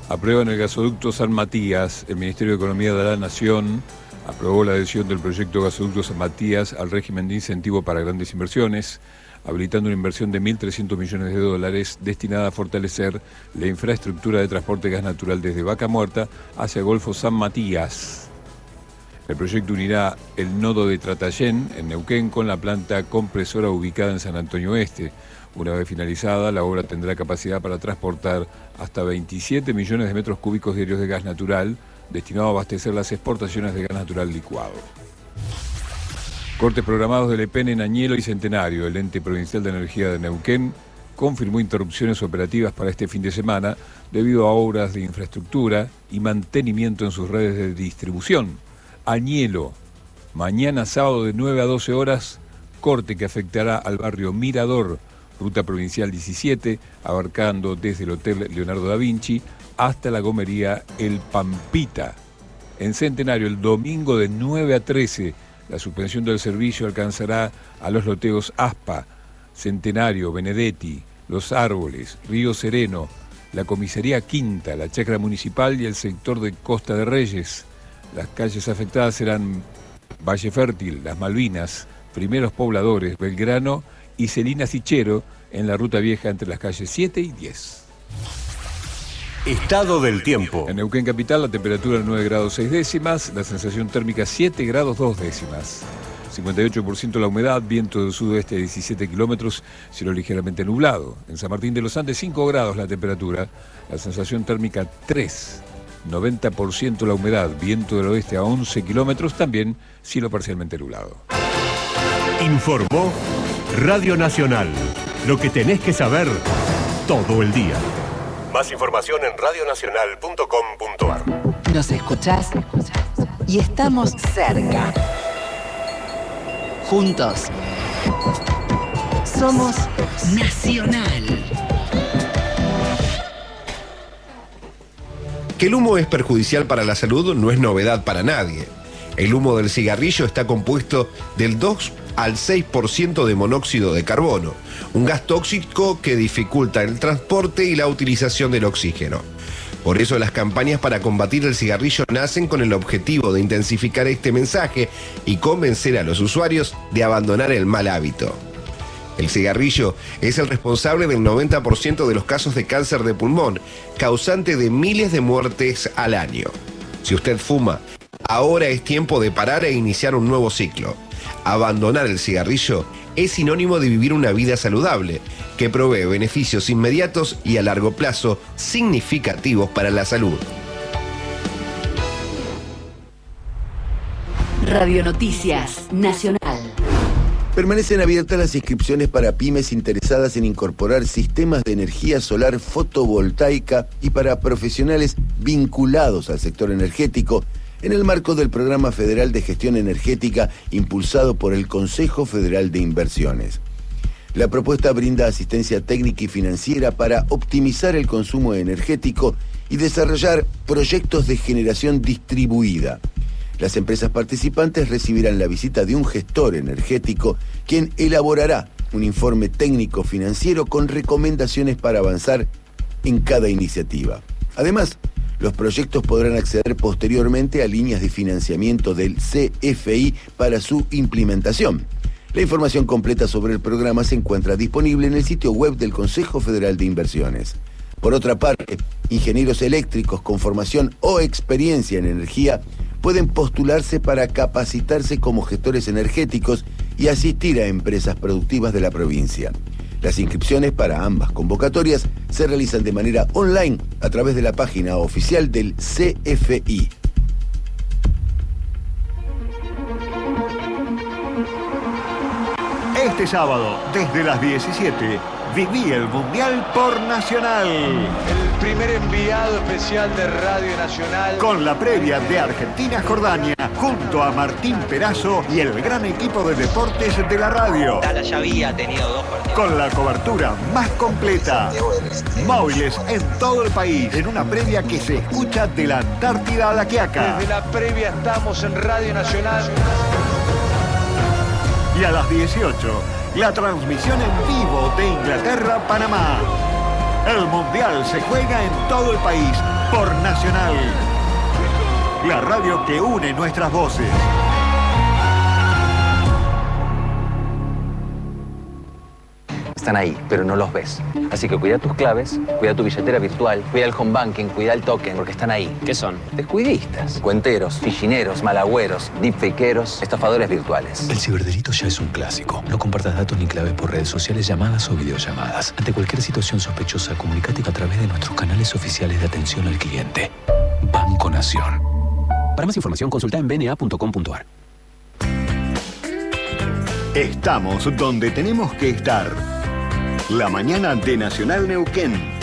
Aprueban el gasoducto San Matías. El Ministerio de Economía de la Nación aprobó la adhesión del proyecto Gasoducto San Matías al régimen de incentivo para grandes inversiones, habilitando una inversión de 1.300 millones de dólares destinada a fortalecer la infraestructura de transporte de gas natural desde Vaca Muerta hacia Golfo San Matías. El proyecto unirá el nodo de Tratayén, en Neuquén, con la planta compresora ubicada en San Antonio Oeste. Una vez finalizada, la obra tendrá capacidad para transportar hasta 27 millones de metros cúbicos diarios de gas natural, destinado a abastecer las exportaciones de gas natural licuado. Cortes programados del EPEN en Añelo y Centenario. El ente provincial de energía de Neuquén confirmó interrupciones operativas para este fin de semana debido a obras de infraestructura y mantenimiento en sus redes de distribución. Añelo, mañana sábado de 9 a 12 horas, corte que afectará al barrio Mirador, ruta provincial 17, abarcando desde el Hotel Leonardo da Vinci hasta la gomería El Pampita. En Centenario, el domingo de 9 a 13, la suspensión del servicio alcanzará a los loteos Aspa, Centenario, Benedetti, Los Árboles, Río Sereno, la Comisaría Quinta, la Chacra Municipal y el sector de Costa de Reyes. Las calles afectadas serán Valle Fértil, Las Malvinas, Primeros Pobladores, Belgrano y Celina Sichero, en la ruta vieja entre las calles 7 y 10. Estado del tiempo. En Neuquén capital la temperatura 9 grados 6 décimas, la sensación térmica 7 grados 2 décimas. 58% la humedad, viento del sudoeste a 17 kilómetros, cielo ligeramente nublado. En San Martín de los Andes 5 grados la temperatura, la sensación térmica 3. 90% la humedad, viento del oeste a 11 kilómetros, también cielo parcialmente nublado. Informó Radio Nacional. Lo que tenés que saber todo el día. Más información en radionacional.com.ar. Nos escuchás y estamos cerca. Juntos. Somos Nacional. Que el humo es perjudicial para la salud no es novedad para nadie. El humo del cigarrillo está compuesto del 2 al 6% de monóxido de carbono, un gas tóxico que dificulta el transporte y la utilización del oxígeno. Por eso las campañas para combatir el cigarrillo nacen con el objetivo de intensificar este mensaje y convencer a los usuarios de abandonar el mal hábito. El cigarrillo es el responsable del 90% de los casos de cáncer de pulmón, causante de miles de muertes al año. Si usted fuma, ahora es tiempo de parar e iniciar un nuevo ciclo. Abandonar el cigarrillo es sinónimo de vivir una vida saludable, que provee beneficios inmediatos y a largo plazo significativos para la salud. Radio Noticias Nacional. Permanecen abiertas las inscripciones para pymes interesadas en incorporar sistemas de energía solar fotovoltaica y para profesionales vinculados al sector energético en el marco del Programa Federal de Gestión Energética impulsado por el Consejo Federal de Inversiones. La propuesta brinda asistencia técnica y financiera para optimizar el consumo energético y desarrollar proyectos de generación distribuida. Las empresas participantes recibirán la visita de un gestor energético, quien elaborará un informe técnico financiero con recomendaciones para avanzar en cada iniciativa. Además, los proyectos podrán acceder posteriormente a líneas de financiamiento del CFI para su implementación. La información completa sobre el programa se encuentra disponible en el sitio web del Consejo Federal de Inversiones. Por otra parte, ingenieros eléctricos con formación o experiencia en energía pueden postularse para capacitarse como gestores energéticos y asistir a empresas productivas de la provincia. Las inscripciones para ambas convocatorias se realizan de manera online a través de la página oficial del CFI. Este sábado, desde las 17, viví el Mundial por Nacional. El primer enviado especial de Radio Nacional. Con la previa de Argentina-Jordania, junto a Martín Perazo y el gran equipo de deportes de la radio. Dala ya había tenido 2 partidos. Con la cobertura más completa. Móviles en todo el país, en una previa que se escucha de la Antártida a la Quiaca. Desde la previa estamos en Radio Nacional. Y a las 18, la transmisión en vivo de Inglaterra-Panamá. El Mundial se juega en todo el país por Nacional. La radio que une nuestras voces. Están ahí, pero no los ves. Así que cuida tus claves, cuida tu billetera virtual, cuida el home banking, cuida el token, porque están ahí. ¿Qué son? Descuidistas, cuenteros, fichineros, malagüeros, deepfakeros, estafadores virtuales. El ciberdelito ya es un clásico. No compartas datos ni claves por redes sociales, llamadas o videollamadas. Ante cualquier situación sospechosa, comunícate a través de nuestros canales oficiales de atención al cliente. Banco Nación. Para más información, consulta en bna.com.ar. Estamos donde tenemos que estar. La mañana de Nacional Neuquén.